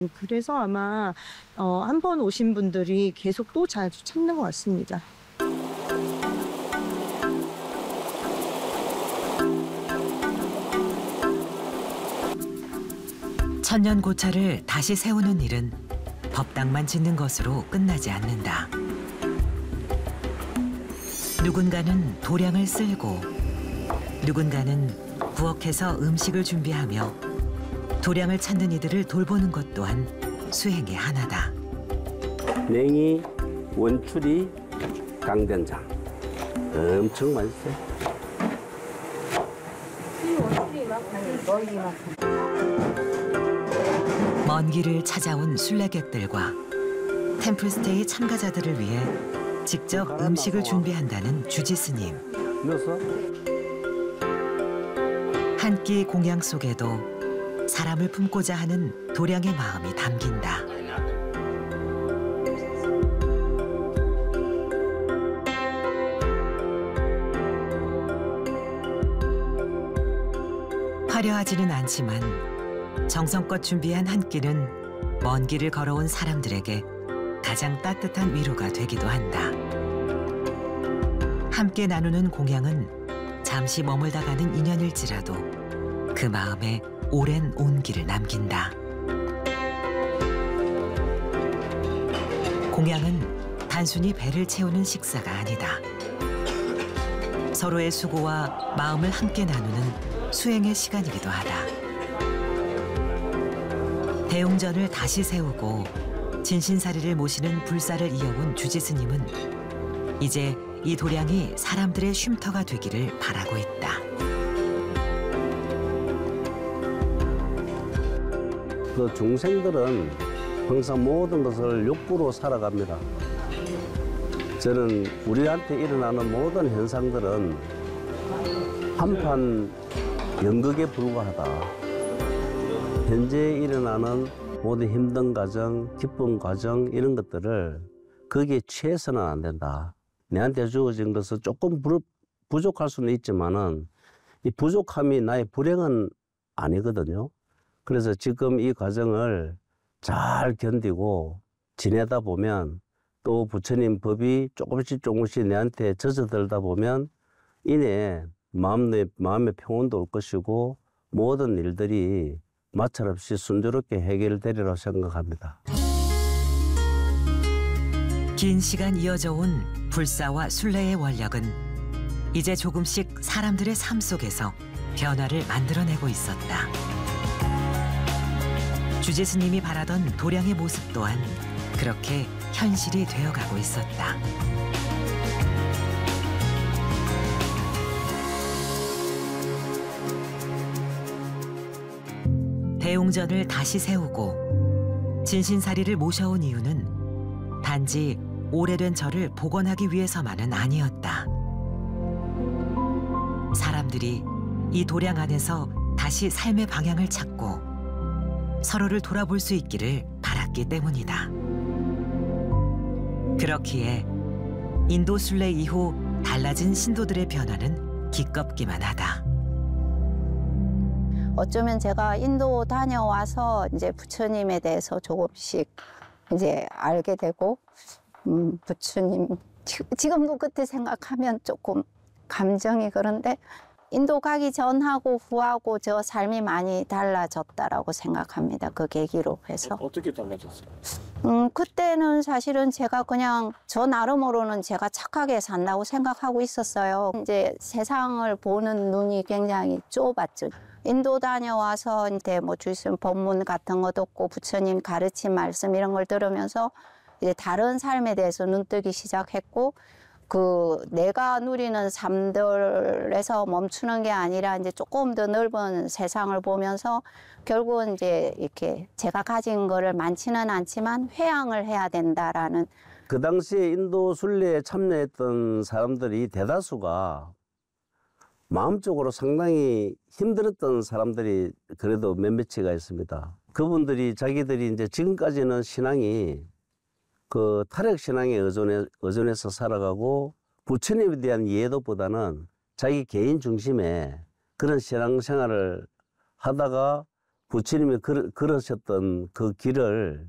그래서 아마 한 번 오신 분들이 계속 또 자주 찾는 것 같습니다. 천년 고차를 다시 세우는 일은 법당만 짓는 것으로 끝나지 않는다. 누군가는 도량을 쓸고 누군가는 부엌에서 음식을 준비하며 도량을 찾는 이들을 돌보는 것 또한 수행의 하나다. 냉이, 원추리, 강된장 엄청 맛있어요. 먼 길을 찾아온 순례객들과 템플스테이 참가자들을 위해 직접 음식을 준비한다는 주지 스님. 한 끼 공양 속에도 사람을 품고자 하는 도량의 마음이 담긴다. 화려하지는 않지만 정성껏 준비한 한 끼는 먼 길을 걸어온 사람들에게 가장 따뜻한 위로가 되기도 한다. 함께 나누는 공양은 잠시 머물다 가는 인연일지라도 그 마음에 오랜 온기를 남긴다. 공양은 단순히 배를 채우는 식사가 아니다. 서로의 수고와 마음을 함께 나누는 수행의 시간이기도 하다. 대웅전을 다시 세우고 진신사리를 모시는 불사를 이어온 주지 스님은 이제 이 도량이 사람들의 쉼터가 되기를 바라고 있다. 그 중생들은 항상 모든 것을 욕구로 살아갑니다. 저는 우리한테 일어나는 모든 현상들은 한판 연극에 불과하다. 현재 일어나는 모든 힘든 과정, 기쁜 과정 이런 것들을 거기에 취해서는 안 된다. 내한테 주어진 것은 조금 부족할 수는 있지만은 이 부족함이 나의 불행은 아니거든요. 그래서 지금 이 과정을 잘 견디고 지내다 보면 또 부처님 법이 조금씩 내한테 젖어들다 보면 이내 마음의 평온도 올 것이고 모든 일들이 마찰 없이 순조롭게 해결되리라고 생각합니다. 긴 시간 이어져 온 불사와 순례의 원력은 이제 조금씩 사람들의 삶 속에서 변화를 만들어내고 있었다. 주지 스님이 바라던 도량의 모습 또한 그렇게 현실이 되어가고 있었다. 대웅전을 다시 세우고 진신사리를 모셔온 이유는 단지 오래된 절을 복원하기 위해서만은 아니었다. 사람들이 이 도량 안에서 다시 삶의 방향을 찾고 서로를 돌아볼 수 있기를 바랐기 때문이다. 그렇기에 인도 순례 이후 달라진 신도들의 변화는 기껍기만 하다. 어쩌면 제가 인도 다녀와서 이제 부처님에 대해서 조금씩 이제 알게 되고, 부처님, 지금도 그때 생각하면 조금 감정이 그런데, 인도 가기 전하고 후하고 저 삶이 많이 달라졌다라고 생각합니다. 그 계기로 해서. 어떻게 달라졌어요? 그때는 사실은 제가 그냥 저 나름으로는 제가 착하게 산다고 생각하고 있었어요. 이제 세상을 보는 눈이 굉장히 좁았죠. 인도 다녀와서 이제 뭐 주신 법문 같은 거 듣고 부처님 가르친 말씀 이런 걸 들으면서 이제 다른 삶에 대해서 눈뜨기 시작했고, 그 내가 누리는 삶들에서 멈추는 게 아니라 이제 조금 더 넓은 세상을 보면서 결국은 이제 이렇게 제가 가진 거를 많지는 않지만 회양을 해야 된다라는. 그 당시에 인도 순례에 참여했던 사람들이 대다수가 마음적으로 상당히 힘들었던 사람들이 그래도 몇몇이가 있습니다. 그분들이 자기들이 이제 지금까지는 신앙이 그 타력 신앙에 의존해서 살아가고 부처님에 대한 이해도보다는 자기 개인 중심의 그런 신앙생활을 하다가 부처님이 걸으셨던 그 길을